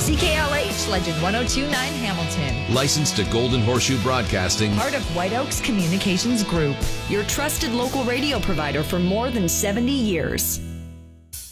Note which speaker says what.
Speaker 1: CKLH Legend 1029 Hamilton.
Speaker 2: Licensed to Golden Horseshoe Broadcasting.
Speaker 1: Part of White Oaks Communications Group. Your trusted local radio provider for more than 70 years.